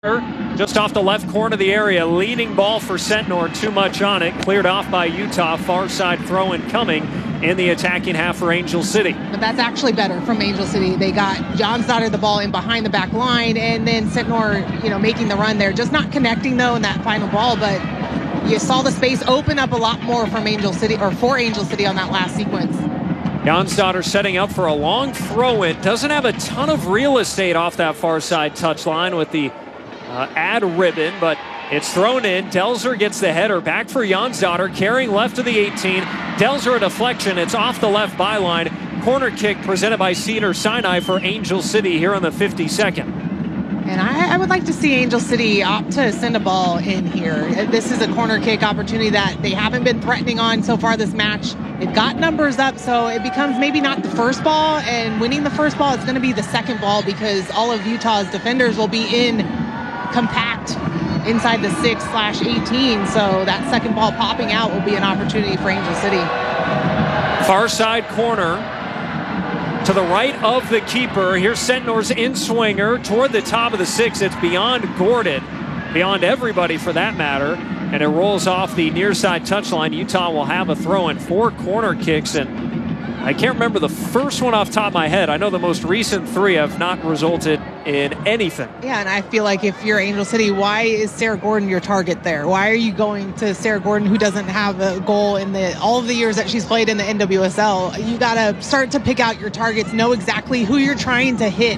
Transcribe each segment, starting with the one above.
Just off the left corner of the area, leading ball for Sentnor, too much on it, cleared off by Utah, far side throw-in coming in the attacking half for Angel City. But that's actually better from Angel City. They got Jonsdottir the ball in behind the back line, and then Sentnor, making the run there, just not connecting though in that final ball, but you saw the space open up a lot more from Angel City, or for Angel City on that last sequence. Jonsdottir setting up for a long throw-in, doesn't have a ton of real estate off that far side touchline with the ad ribbon, but it's thrown in. Delzer gets the header back for Jonsdottir, carrying left to the 18. Delzer a deflection. It's off the left byline. Corner kick presented by Cedars-Sinai for Angel City here on the 52nd. And I would like to see Angel City opt to send a ball in here. This is a corner kick opportunity that they haven't been threatening on so far this match. It got numbers up, so it becomes maybe not the first ball, and winning the first ball is going to be the second ball because all of Utah's defenders will be in compact inside the 6/18, so that second ball popping out will be an opportunity for Angel City. Far side corner to the right of the keeper. Here's Sentnor's in-swinger toward the top of the 6. It's beyond Gordon, beyond everybody for that matter, and it rolls off the near side touchline. Utah will have a throw-in. 4 corner kicks, and I can't remember the first one off the top of my head. I know the most recent 3 have not resulted in anything. Yeah, and I feel like if you're Angel City, why is Sarah Gordon your target there? Why are you going to Sarah Gordon, who doesn't have a goal in all of the years that she's played in the NWSL? You got to start to pick out your targets, know exactly who you're trying to hit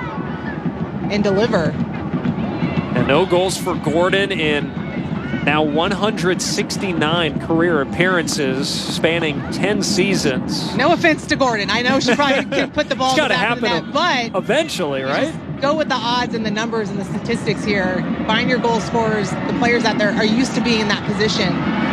and deliver. And no goals for Gordon in now 169 career appearances spanning 10 seasons. No offense to Gordon. I know she probably can put the ball in the back of the net, but eventually, right? Go with the odds and the numbers and the statistics here. Find your goal scorers, the players out there are used to being in that position.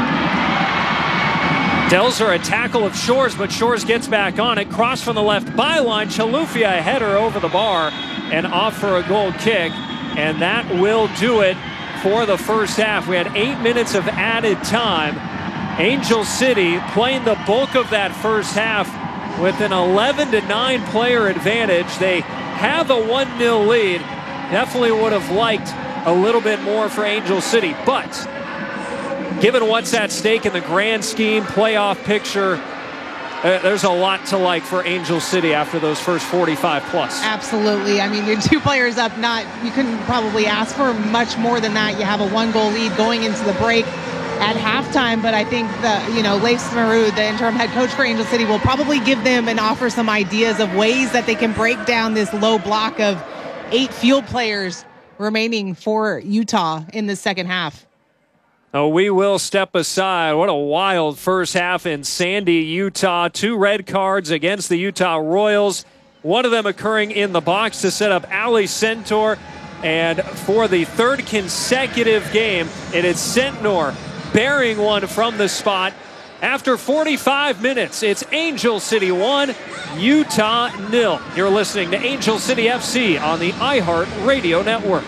Delzer a tackle of Shores, but Shores gets back on it. Cross from the left byline. Chalufia a header over the bar and off for a goal kick. And that will do it for the first half. We had 8 minutes of added time. Angel City playing the bulk of that first half with an 11-9 player advantage. They have a 1-0 lead. Definitely would have liked a little bit more for Angel City, but given what's at stake in the grand scheme playoff picture, there's a lot to like for Angel City after those first 45 plus. Absolutely. I mean, you're 2 players up. You couldn't probably ask for much more than that. You have a 1-goal lead going into the break at halftime, but I think Leif Smarud, the interim head coach for Angel City, will probably give them and offer some ideas of ways that they can break down this low block of 8 field players remaining for Utah in the second half. Oh, we will step aside. What a wild first half in Sandy, Utah. 2 red cards against the Utah Royals. One of them occurring in the box to set up Ali Sentnor. And for the 3rd consecutive game, it is Sentnor bearing one from the spot. After 45 minutes, it's Angel City 1, Utah 0. You're listening to Angel City FC on the iHeart Radio Network.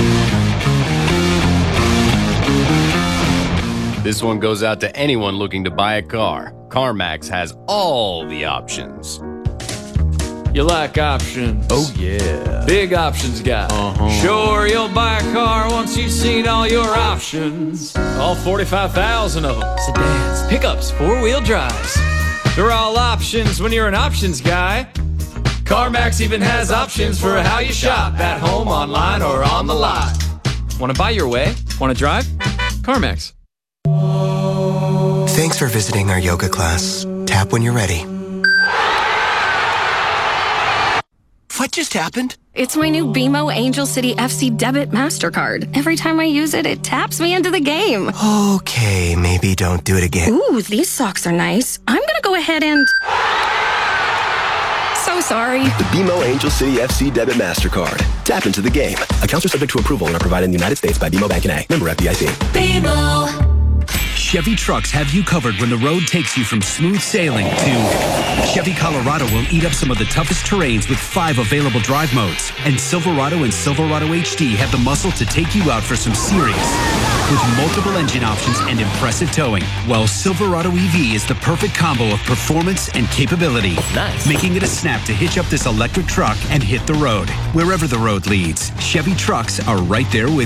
This one goes out to anyone looking to buy a car. CarMax has all the options. You like options? Oh, yeah. Big options guy. Sure, you'll buy a car once you've seen all your options. All 45,000 of them. Sedans, pickups, 4-wheel drives. They're all options when you're an options guy. CarMax even has options for how you shop, at home, online, or on the lot. Want to buy your way? Want to drive? CarMax. Thanks for visiting our yoga class. Tap when you're ready. What just happened? It's my new BMO Angel City FC Debit MasterCard. Every time I use it, it taps me into the game. Okay, maybe don't do it again. Ooh, these socks are nice. I'm gonna go ahead and... So sorry. The BMO Angel City FC Debit MasterCard. Tap into the game. Accounts are subject to approval and are provided in the United States by BMO Bank N.A. Member FDIC. BMO. Chevy trucks have you covered when the road takes you from smooth sailing to Chevy Colorado will eat up some of the toughest terrains with 5 available drive modes. And Silverado and Silverado HD have the muscle to take you out for some serious with multiple engine options and impressive towing. Well, Silverado EV is the perfect combo of performance and capability. Nice. Making it a snap to hitch up this electric truck and hit the road. Wherever the road leads, Chevy trucks are right there with